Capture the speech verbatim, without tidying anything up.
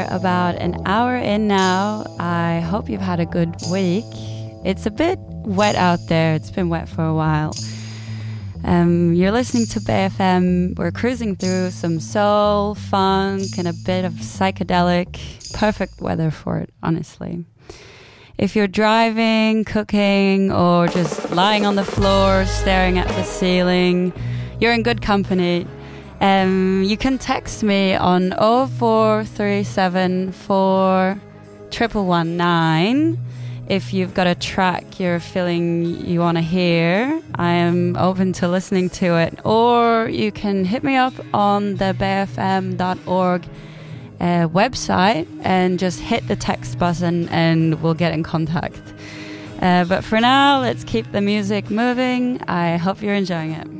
are about an hour in now. I hope you've had a good week. It's a bit wet out there. It's been wet for a while. Um, you're listening to Bay F M. We're cruising through some soul, funk, and a bit of psychedelic. Perfect weather for it, honestly. If you're driving, cooking, or just lying on the floor, staring at the ceiling, you're in good company. Um, you can text me on oh four three seven four one one one nine. If you've got a track you're feeling you want to hear, I am open to listening to it. Or you can hit me up on the bay f m dot org uh, website and just hit the text button and we'll get in contact. Uh, but for now, let's keep the music moving. I hope you're enjoying it.